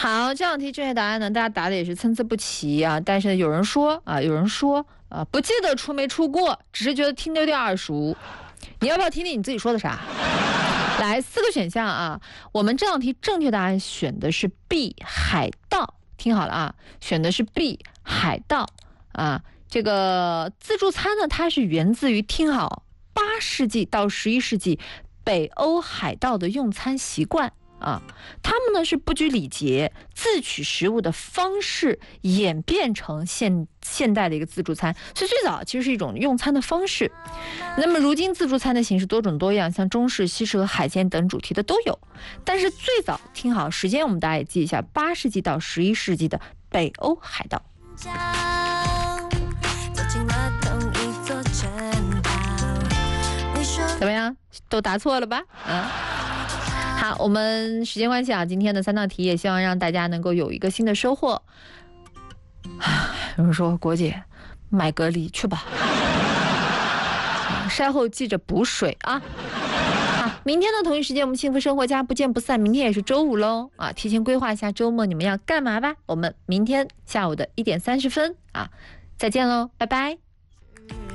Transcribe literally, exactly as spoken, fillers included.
好，这道题正确答案呢，大家答的也是参差不齐啊。但是有人说啊，有人说啊，不记得出没出过，只是觉得听得有点耳熟。你要不要听听你自己说的啥？来，四个选项啊，我们这道题正确答案选的是 B 海盗，听好了啊，选的是 B 海盗啊。这个自助餐呢，它是源自于听好八世纪到十一世纪北欧海盗的用餐习惯。啊，他们呢是不拘礼节、自取食物的方式演变成现现代的一个自助餐，所以最早其实是一种用餐的方式。那么如今自助餐的形式多种多样，像中式、西式和海鲜等主题的都有。但是最早听好时间，我们大家也记一下，八世纪到十一世纪的北欧海盗。怎么样？都答错了吧？啊。好，我们时间关系啊，今天的三道题也希望让大家能够有一个新的收获。有人说国姐买个梨去吧，晒后记着补水啊。好，明天的同一时间我们幸福生活家不见不散。明天也是周五喽啊，提前规划一下周末你们要干嘛吧。我们明天下午的一点三十分啊，再见喽，拜拜。